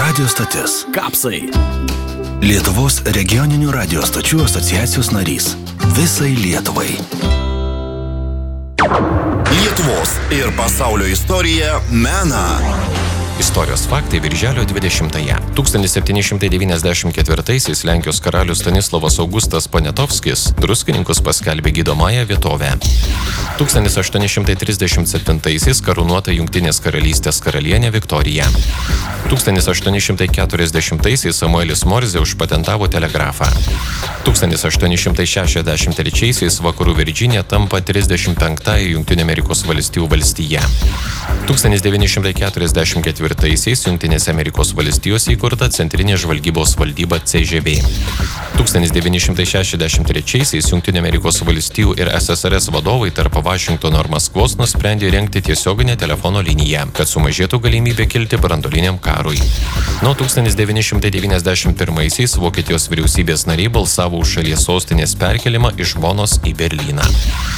Radio stotis. Kapsai. Lietuvos regioninių radio stočių asociacijos narys. Visai Lietuvai. Lietuvos ir pasaulio istorija mena. Istorijos faktai birželio 20-ąją. 1794-aisiais Lenkijos karalius Stanislovas Augustas Poniatovskis druskininkus paskelbė gydomąją vietovę. 1837-aisiais karūnuota Jungtinės karalystės karalienė Viktorija. 1840-aisiais Samuelis Morzė užpatentavo telegrafą. 1863-aisiais Vakarų Virdžinija tampa 35-ąją Jungtinių Amerikos valstijų valstija. 1944-aisiais Jungtinėse Amerikos valstijose įkurta Centrinė žvalgybos valdyba CŽV. 1963-aisiais Jungtinių Amerikos valstijų ir SSRS vadovai tarp Vašingtono ir Maskvos nusprendė rengti tiesioginę telefono liniją, kad sumažėtų galimybė kilti branduoliniam karui. Nuo 1991-aisiais Vokietijos vyriausybės nariai balsavo už šalies sostinės perkelimą iš Bonos į Berlyną.